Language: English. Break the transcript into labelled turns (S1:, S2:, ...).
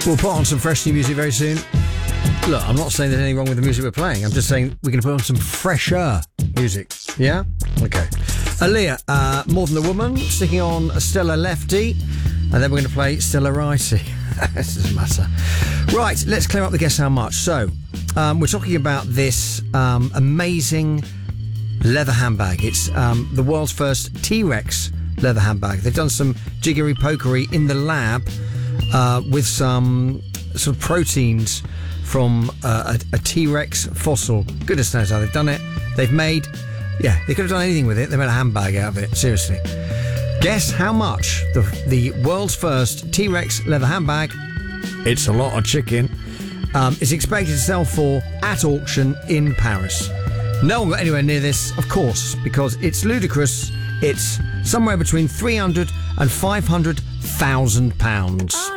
S1: We'll put on some fresh new music very soon. Look, I'm not saying there's anything wrong with the music we're playing. I'm just saying we're going to put on some fresher music. Yeah? Okay. Aaliyah, More Than a Woman, sticking on Stella Lefty. And then we're going to play Stella Righty. This doesn't matter. Right, let's clear up the guess how much. So, we're talking about this amazing leather handbag. It's the world's first T-Rex leather handbag. They've done some jiggery-pokery in the lab with some sort of proteins from a T-Rex fossil. Goodness knows how they've done it. They've made... Yeah, they could have done anything with it. They made a handbag out of it. Seriously. Guess how much the world's first T-Rex leather handbag, it's a lot of chicken, is expected to sell for at auction in Paris. No one got anywhere near this, of course, because it's ludicrous. It's somewhere between £300,000 and £500,000.